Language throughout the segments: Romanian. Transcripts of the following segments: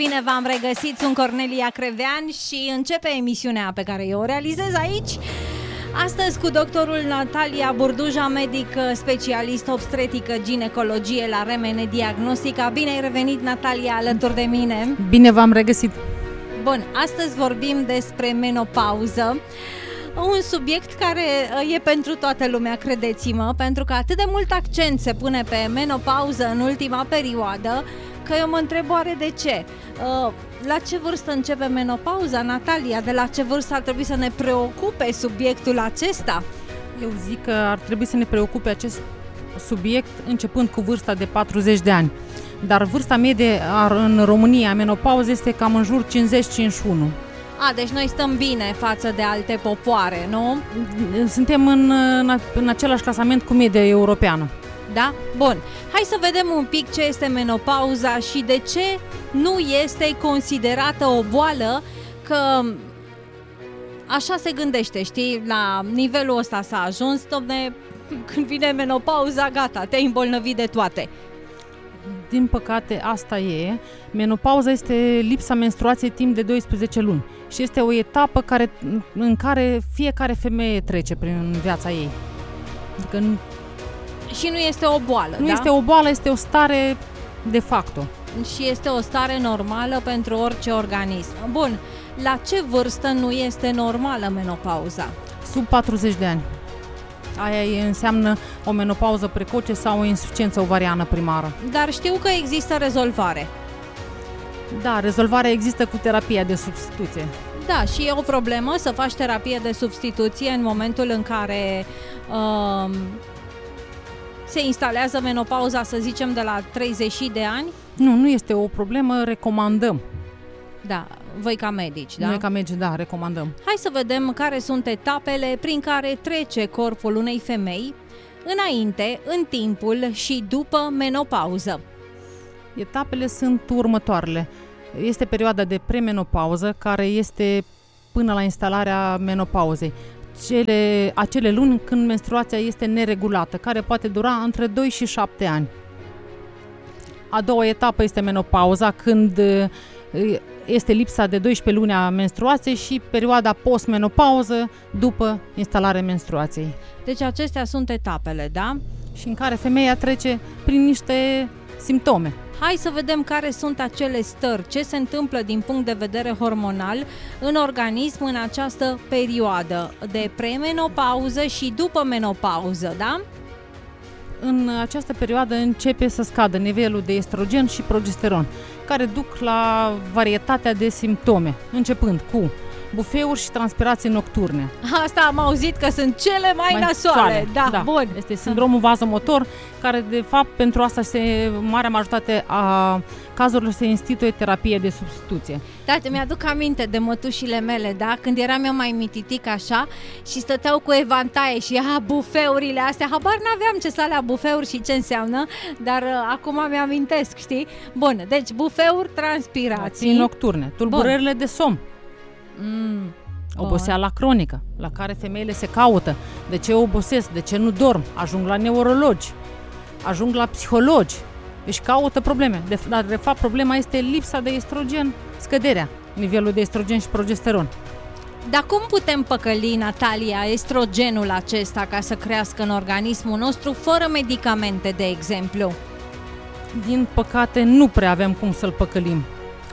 Bine v-am regăsit, sunt Cornelia Crevean și începe emisiunea pe care eu o realizez aici. Astăzi cu doctorul Natalia Burduja, medic specialist obstetrică ginecologie la Remene Diagnostica. Bine ai revenit, Natalia, alături de mine. Bine v-am regăsit. Bun, astăzi vorbim despre menopauză. Un subiect care e pentru toată lumea, credeți-mă, pentru că atât de mult accent se pune pe menopauză în ultima perioadă, că eu mă întreb oare de ce? La ce vârstă începe menopauza, Natalia? De la ce vârstă ar trebui să ne preocupe subiectul acesta? Eu zic că ar trebui să ne preocupe acest subiect începând cu vârsta de 40 de ani. Dar vârsta medie în România a menopauzei este cam în jur 50-51. Deci noi stăm bine față de alte popoare, nu? Suntem în același clasament cu media europeană. Da? Bun. Hai să vedem un pic ce este menopauza și de ce nu este considerată o boală, că așa se gândește, știi? La nivelul ăsta s-a ajuns, dom'le, când vine menopauza, gata, te-ai îmbolnăvit de toate. Din păcate, asta e. Menopauza este lipsa menstruației timp de 12 luni și este o etapă în care fiecare femeie trece prin viața ei. Adică și nu este o boală, nu da? este o boală, este o stare de facto. Și este o stare normală pentru orice organism. Bun, la ce vârstă nu este normală menopauza? Sub 40 de ani. Aia înseamnă o menopauză precoce sau o insuficiență ovariană primară. Dar știu că există rezolvare. Da, rezolvarea există cu terapia de substituție. Da, și e o problemă să faci terapie de substituție în momentul în care se instalează menopauza, să zicem, de la 30 de ani? Nu este o problemă, recomandăm. Da, voi ca medici, da? Noi ca medici, da, recomandăm. Hai să vedem care sunt etapele prin care trece corpul unei femei înainte, în timpul și după menopauză. Etapele sunt următoarele. Este perioada de premenopauză, care este până la instalarea menopauzei. Acele luni când menstruația este neregulată, care poate dura între 2 și 7 ani. A doua etapă este menopauza, când este lipsa de 12 luni a menstruației și perioada post-menopauză după instalarea menstruației. Deci acestea sunt etapele, da? Și în care femeia trece prin niște simptome. Hai să vedem care sunt acele stări, ce se întâmplă din punct de vedere hormonal în organism în această perioadă de premenopauză și după menopauză, da? În această perioadă începe să scadă nivelul de estrogen și progesteron, care duc la varietatea de simptome, începând cu bufeuri și transpirații nocturne. Asta am auzit că sunt cele mai nasoale. Da, bun. Este sindromul vazomotor, care de fapt pentru asta marea majoritate a cazurilor se instituie terapie de substituție. Da, mi-aduc aminte de mătușile mele, da? Când eram eu mai mititic așa și stăteau cu evantaie și bufeurile astea, habar n-aveam ce sunt alea bufeuri și ce înseamnă, dar acum mi-amintesc, știi? Bun, deci bufeuri, transpirații nocturne, tulburările de somn. Oboseala cronică, la care femeile se caută. De ce obosesc? De ce nu dorm? Ajung la neurologi, ajung la psihologi, își caută probleme. Dar de fapt problema este lipsa de estrogen, scăderea nivelul de estrogen și progesteron. Dar cum putem păcăli, Natalia, estrogenul acesta ca să crească în organismul nostru fără medicamente, de exemplu? Din păcate nu prea avem cum să-l păcălim.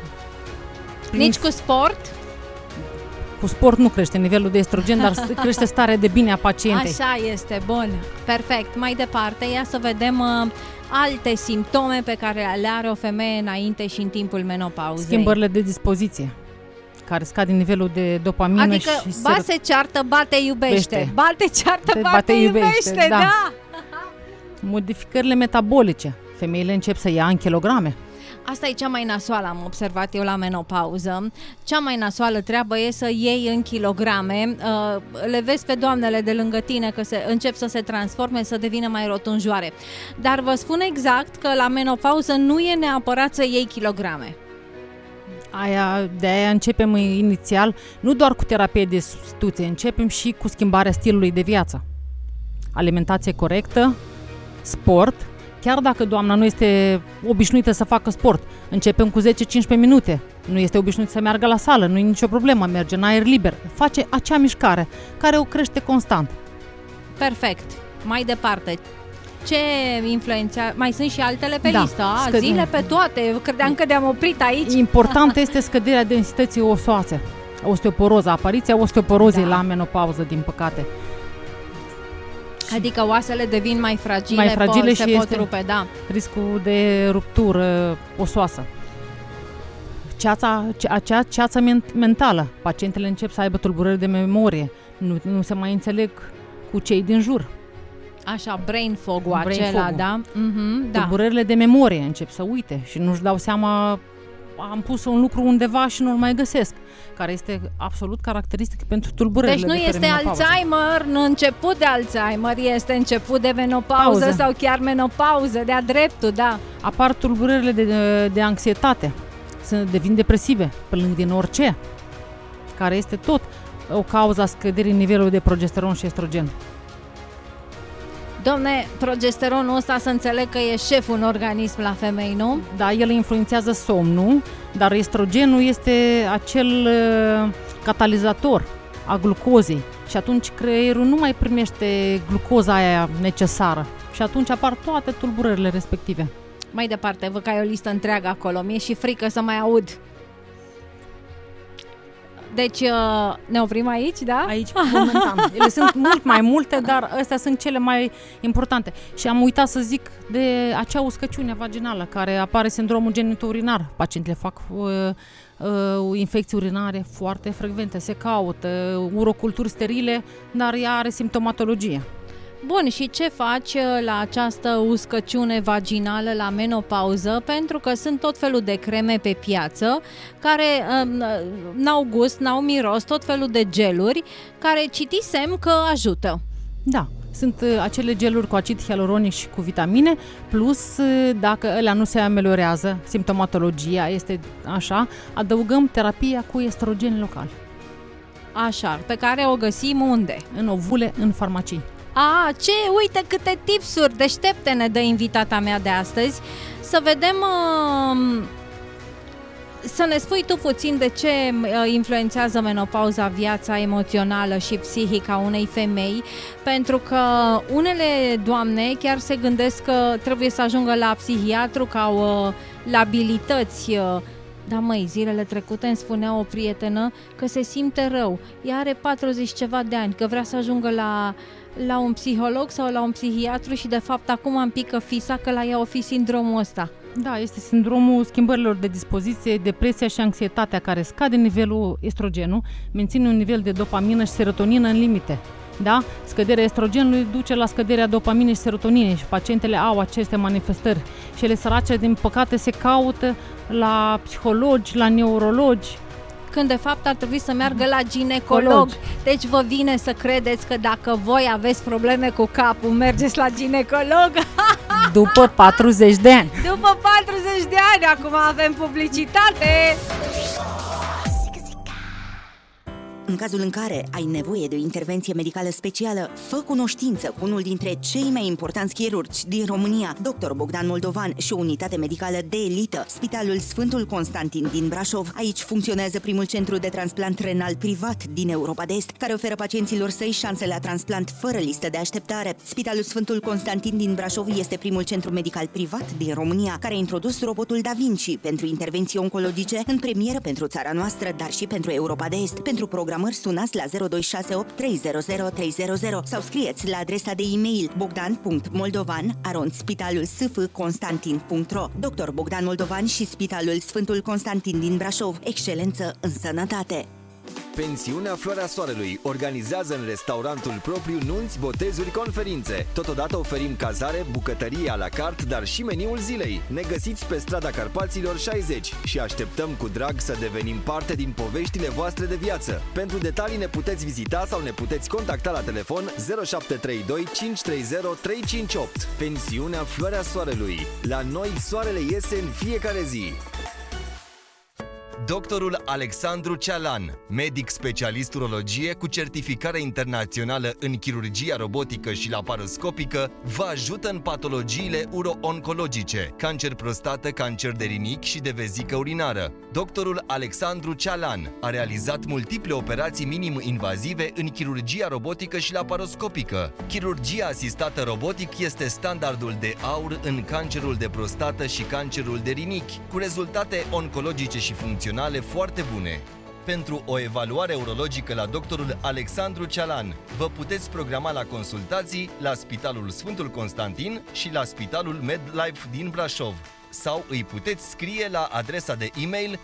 Nici cu sport? Cu sport nu crește nivelul de estrogen, dar crește starea de bine a pacientei. Așa este, bun, perfect. Mai departe, ia să vedem alte simptome pe care le are o femeie înainte și în timpul menopauzei. Schimbările de dispoziție, care scad nivelul de dopamină. Adică și se ceartă, bate, iubește. Bate, ceartă, bate, iubește, da. Modificările metabolice. Femeile încep să ia în kilograme. Asta e cea mai nasoală, am observat eu la menopauză. Cea mai nasoală treabă e să iei în kilograme. Le vezi pe doamnele de lângă tine că încep să se transforme, să devină mai rotunjoare. Dar vă spun exact că la menopauză nu e neapărat să iei kilograme. De aia începem inițial, nu doar cu terapie de substituție, începem și cu schimbarea stilului de viață. Alimentație corectă, sport, Chiar dacă doamna nu este obișnuită să facă sport, începem cu 10-15 minute, nu este obișnuit să meargă la sală, nu e nicio problemă, merge în aer liber, face acea mișcare care o crește constant. Perfect. Mai departe, ce influențează? Mai sunt și altele pe listă, zile pe toate. Credeam că ne-am oprit aici. Important este scăderea densității osoase, osteoporoza, apariția osteoporozei la menopauză, din păcate. Adică oasele devin mai fragile și se pot rupe, riscul de ruptură osoasă. Acea ceață mentală. Pacientele încep să aibă tulburări de memorie, nu se mai înțeleg cu cei din jur. Așa, brain fog-ul acela, da? Tulburările de memorie încep să uite și nu-și dau seama, am pus un lucru undeva și nu-l mai găsesc, care este absolut caracteristic pentru tulburările. Deci nu este Alzheimer, nu început de Alzheimer, este început de menopauză sau chiar menopauză, de-a dreptul, da. Apar tulburările de anxietate, devin depresive, plâng din orice, care este tot o cauză a scăderii nivelului de progesteron și estrogen. Dom'le, progesteronul ăsta să înțeleg că e șeful în organism la femei, nu? Da, el influențează somnul, dar estrogenul este acel catalizator a glucozei și atunci creierul nu mai primește glucoza aia necesară și atunci apar toate tulburările respective. Mai departe, văd că ai o listă întreagă acolo, mi-e și frică să mai aud. Deci ne oprim aici, da? Aici, momentan. Ele sunt mult mai multe, dar astea sunt cele mai importante. Și am uitat să zic de acea uscăciune vaginală care apare sindromul genitourinar. Pacientele fac infecții urinare foarte frecvente, se caută uroculturi sterile, dar ea are simptomatologie. Bun, și ce faci la această uscăciune vaginală, la menopauză? Pentru că sunt tot felul de creme pe piață care n-au gust, n-au miros, tot felul de geluri care citisem că ajută. Da, sunt acele geluri cu acid hialuronic și cu vitamine, plus dacă alea nu se ameliorează, simptomatologia este așa, adăugăm terapia cu estrogen local. Așa, pe care o găsim unde? În ovule, în farmacii. Uite câte tipsuri deștepte ne dă invitata mea de astăzi. Să vedem, să ne spui tu puțin de ce influențează menopauza viața emoțională și psihică a unei femei, pentru că unele doamne chiar se gândesc că trebuie să ajungă la psihiatru, că au labilități. Da, măi, zilele trecute îmi spunea o prietenă că se simte rău. Ea are 40 ceva de ani, că vrea să ajungă la un psiholog sau la un psihiatru și de fapt acum îmi pică fisa că la ea o fi sindromul ăsta. Da, este sindromul schimbărilor de dispoziție, depresia și anxietatea care scade nivelul estrogenului, menține un nivel de dopamină și serotonină în limite. Da? Scăderea estrogenului duce la scăderea dopaminei și serotoninei și pacientele au aceste manifestări și ele sărace, din păcate, se caută la psihologi, la neurologi, când de fapt ar trebui să meargă la ginecolog. Deci vă vine să credeți că dacă voi aveți probleme cu capul, mergeți la ginecolog? După 40 de ani. După 40 de ani, acum avem publicitate! În cazul în care ai nevoie de o intervenție medicală specială, fă cunoștință cu unul dintre cei mai importanți chirurgi din România, Dr. Bogdan Moldovan și o unitate medicală de elită, Spitalul Sfântul Constantin din Brașov. Aici funcționează primul centru de transplant renal privat din Europa de Est, care oferă pacienților săi șanse la transplant fără listă de așteptare. Spitalul Sfântul Constantin din Brașov este primul centru medical privat din România, care a introdus robotul Da Vinci pentru intervenții oncologice în premieră pentru țara noastră, dar și pentru Europa de Est. Pentru programări sunați la 0268 300 300 sau scrieți la adresa de e-mail bogdan.moldovan@spitalulsfconstantin.ro. Dr. Bogdan Moldovan și Spitalul Sfântul Constantin din Brașov. Excelență în sănătate! Pensiunea Floarea Soarelui organizează în restaurantul propriu nunți, botezuri, conferințe. Totodată oferim cazare, bucătărie à la carte, dar și meniul zilei. Ne găsiți pe strada Carpaților 60 și așteptăm cu drag să devenim parte din poveștile voastre de viață. Pentru detalii ne puteți vizita sau ne puteți contacta la telefon 0732 530 358. Pensiunea Floarea Soarelui. La noi soarele iese în fiecare zi. Doctorul Alexandru Cealan, medic specialist urologie cu certificare internațională în chirurgia robotică și laparoscopică, vă ajută în patologiile uro-oncologice, cancer prostată, cancer de rinichi și de vezică urinară. Doctorul Alexandru Cealan a realizat multiple operații minim-invazive în chirurgia robotică și laparoscopică. Chirurgia asistată robotic este standardul de aur în cancerul de prostată și cancerul de rinichi, cu rezultate oncologice și funcționale foarte bune. Pentru o evaluare urologică la doctorul Alexandru Cealan, vă puteți programa la consultații la Spitalul Sfântul Constantin și la Spitalul MedLife din Brașov. Sau îi puteți scrie la adresa de e-mail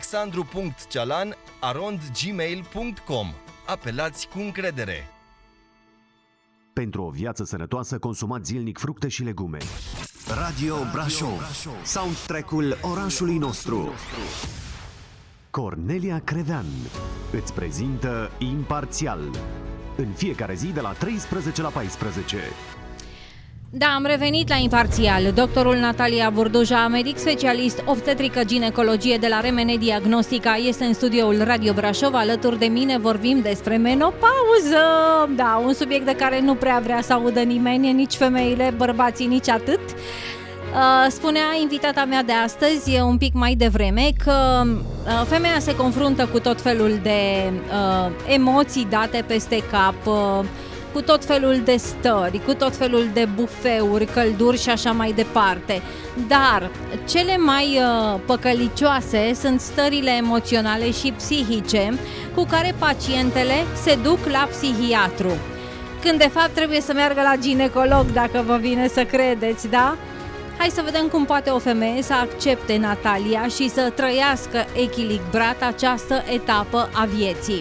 alexandru.cealan@gmail.com. Apelați cu încredere! Pentru o viață sănătoasă, consumați zilnic fructe și legume. Radio Brașov, soundtrack-ul orașului nostru. Cornelia Crevean îți prezintă Imparțial, în fiecare zi de la 13 la 14. Da, am revenit la Imparțial. Doctorul Natalia Burduja, medic specialist obstetrică ginecologie de la Remene Diagnostica, este în studioul Radio Brașov. Alături de mine vorbim despre menopauză. Da, un subiect de care nu prea vrea să audă nimeni, nici femeile, bărbații, nici atât. Spunea invitata mea de astăzi, un pic mai devreme, că femeia se confruntă cu tot felul de emoții date peste cap, cu tot felul de stări, cu tot felul de bufeuri, călduri și așa mai departe. Dar cele mai păcălicioase sunt stările emoționale și psihice cu care pacientele se duc la psihiatru, când de fapt trebuie să meargă la ginecolog, dacă vă vine să credeți, da? Hai să vedem cum poate o femeie să accepte, Natalia, și să trăiască echilibrat această etapă a vieții.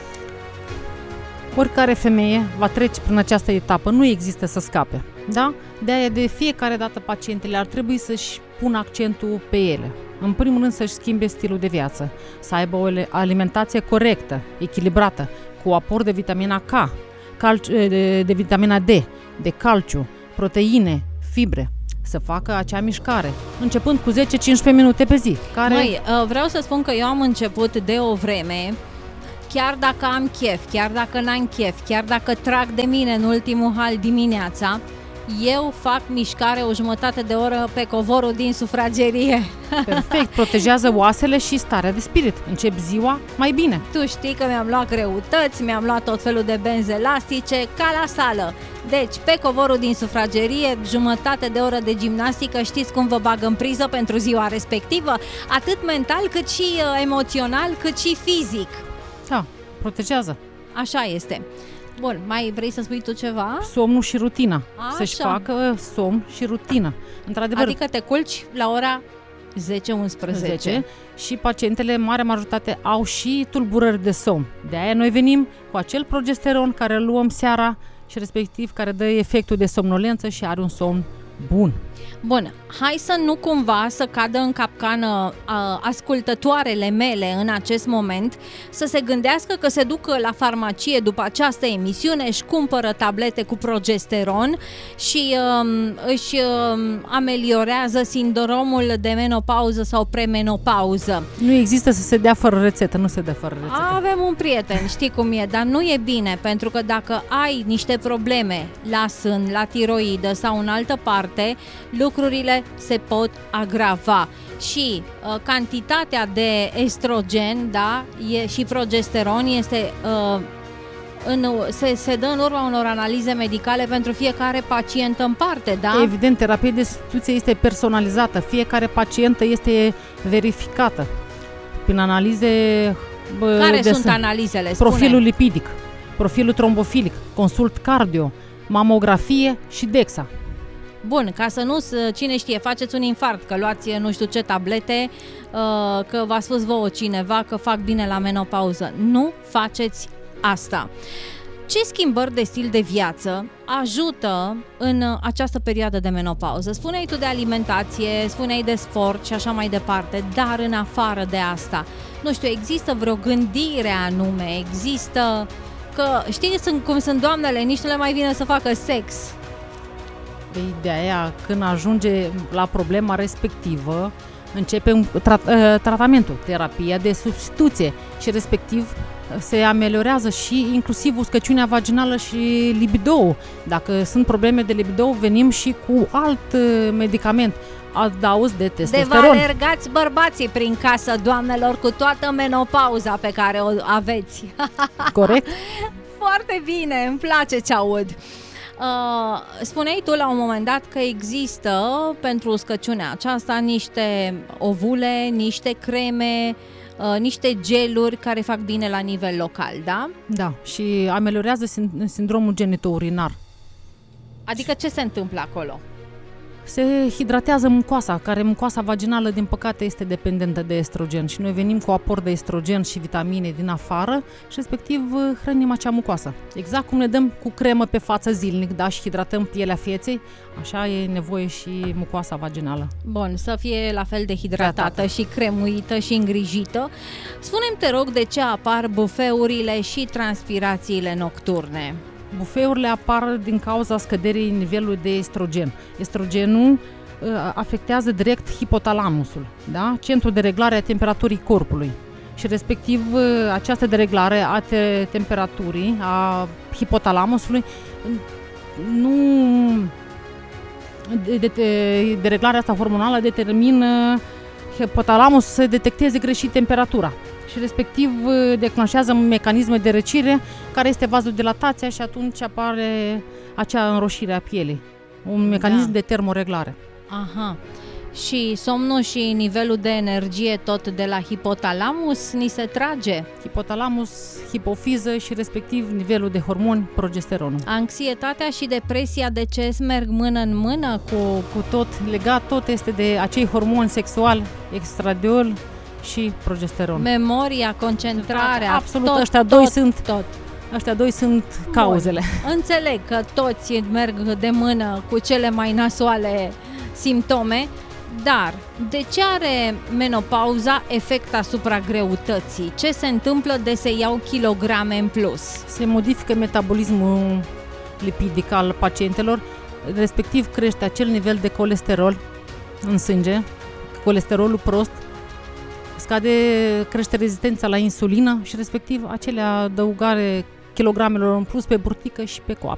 Oricare femeie va trece prin această etapă, nu există să scape, da? De-aia de fiecare dată pacientele ar trebui să-și pună accentul pe ele. În primul rând să-și schimbe stilul de viață, să aibă o alimentație corectă, echilibrată, cu aport de vitamina K, de vitamina D, de calciu, proteine, fibre, să facă acea mișcare, începând cu 10-15 minute pe zi. Vreau să spun că eu am început de o vreme, chiar dacă am chef, chiar dacă n-am chef, chiar dacă trag de mine în ultimul hal dimineața, eu fac mișcare o jumătate de oră pe covorul din sufragerie. Perfect, protejează oasele și starea de spirit. Încep ziua mai bine. Tu știi că mi-am luat greutăți, mi-am luat tot felul de benzi elastice, ca la sală. Deci, pe covorul din sufragerie, jumătate de oră de gimnastică, știți cum vă bag în priză pentru ziua respectivă? Atât mental, cât și emoțional, cât și fizic. Da, protejează. Așa este. Bun, mai vrei să spui tu ceva? Somnul și rutina. Așa. Să-și facă somn și rutină. Într-adevăr, adică te culci la ora 10-11. Și pacientele, în mare majoritate, au și tulburări de somn. De aia noi venim cu acel progesteron care îl luăm seara și respectiv care dă efectul de somnolență și are un somn bun. Bun, hai să nu cumva să cadă în capcană ascultătoarele mele în acest moment, să se gândească că se duc la farmacie după această emisiune, își cumpără tablete cu progesteron și își ameliorează sindromul de menopauză sau premenopauză. Nu există să se dea fără rețetă, nu se dă fără rețetă. Avem un prieten, știi cum e, dar nu e bine, pentru că dacă ai niște probleme la sân, la tiroidă sau în altă parte, lucrurile se pot agrava și cantitatea de estrogen, da, și progesteron este se dă în urma unor analize medicale pentru fiecare pacient în parte, da? Evident, terapia de substituție este personalizată, fiecare pacientă este verificată prin analize. Care sunt analizele? Spune. Profilul lipidic, profilul trombofilic, consult cardio, mamografie și DEXA. Bun, ca să nu, cine știe, faceți un infarct, că luați nu știu ce tablete, că v-a spus vouă cineva că fac bine la menopauză. Nu faceți asta. Ce schimbări de stil de viață ajută în această perioadă de menopauză? Spuneai tu de alimentație, spuneai de sport și așa mai departe, dar în afară de asta, nu știu, există vreo gândire anume, există că, știi cum sunt doamnele, nici nu le mai vine să facă sex. De aia, când ajunge la problema respectivă, începem tratamentul, terapia de substituție și respectiv se ameliorează și inclusiv uscăciunea vaginală și libido. Dacă sunt probleme de libido, venim și cu alt medicament, adaos de testosteron. De vă alergați bărbații prin casă, doamnelor, cu toată menopauza pe care o aveți. Corect? Foarte bine, îmi place ce aud. Spuneai tu la un moment dat că există pentru uscăciunea aceasta niște ovule, niște creme, niște geluri care fac bine la nivel local, da? Da, și ameliorează sindromul genitourinar. Adică ce se întâmplă acolo? Se hidratează mucoasa vaginală, din păcate, este dependentă de estrogen și noi venim cu aport de estrogen și vitamine din afară și respectiv hrănim acea mucoasă. Exact cum ne dăm cu cremă pe față zilnic, da, și hidratăm pielea feței, așa e nevoie și mucoasa vaginală. Bun, să fie la fel de hidratată și cremuită și îngrijită. Spune-mi, te rog, de ce apar bufeurile și transpirațiile nocturne? Bufeurile apar din cauza scăderii nivelului de estrogen. Estrogenul afectează direct hipotalamusul, da? Centrul de reglare a temperaturii corpului. Și respectiv această dereglare a temperaturii a hipotalamusului dereglarea asta hormonală determină hipotalamus să detecteze greșit temperatura. Și respectiv declanșează mecanisme de răcire, care este vazodilatația și atunci apare acea înroșire a pielei. Un mecanism de termoreglare. Aha. Și somnul și nivelul de energie tot de la hipotalamus ni se trage? Hipotalamus, hipofiză și respectiv nivelul de hormoni, progesteronul. Anxietatea și depresia de ce merg mână în mână cu tot? Legat tot este de acei hormoni sexuali, estradiol și progesteron. Memoria, concentrarea, absolut, tot, ăștia doi sunt cauzele. Bun. Înțeleg că toți merg de mână cu cele mai nasoale simptome, dar de ce are menopauza efect asupra greutății? Ce se întâmplă de se iau kilograme în plus? Se modifică metabolismul lipidic al pacientelor, respectiv crește acel nivel de colesterol în sânge, colesterolul prost, crește rezistența la insulină și respectiv acele adăugare kilogramelor în plus pe burtică și pe coapă.